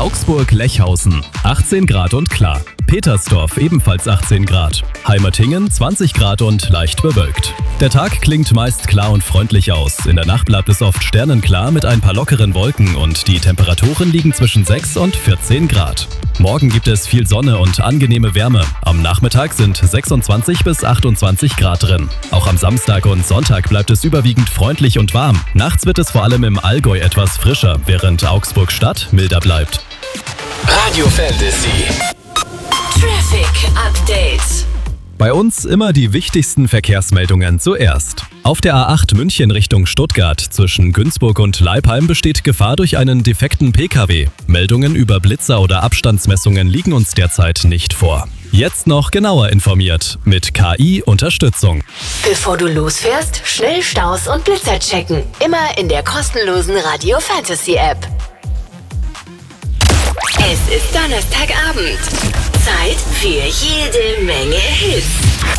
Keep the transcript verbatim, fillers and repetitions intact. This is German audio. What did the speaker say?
Augsburg-Lechhausen achtzehn Grad und klar. Petersdorf ebenfalls achtzehn Grad. Heimertingen zwanzig Grad und leicht bewölkt. Der Tag klingt meist klar und freundlich aus. In der Nacht bleibt es oft sternenklar mit ein paar lockeren Wolken und die Temperaturen liegen zwischen sechs und vierzehn Grad. Morgen gibt es viel Sonne und angenehme Wärme. Am Nachmittag sind sechsundzwanzig bis achtundzwanzig Grad drin. Auch am Samstag und Sonntag bleibt es überwiegend freundlich und warm. Nachts wird es vor allem im Allgäu etwas frischer, während Augsburg-Stadt milder bleibt. Radio Fantasy. Traffic Update. Bei uns immer die wichtigsten Verkehrsmeldungen zuerst. Auf der A acht München Richtung Stuttgart zwischen Günzburg und Leipheim besteht Gefahr durch einen defekten P K W. Meldungen über Blitzer oder Abstandsmessungen liegen uns derzeit nicht vor. Jetzt noch genauer informiert mit K I-Unterstützung. Bevor du losfährst, schnell Staus und Blitzer checken. Immer in der kostenlosen Radio Fantasy App. Es ist Donnerstagabend. Zeit für jede Menge Hits.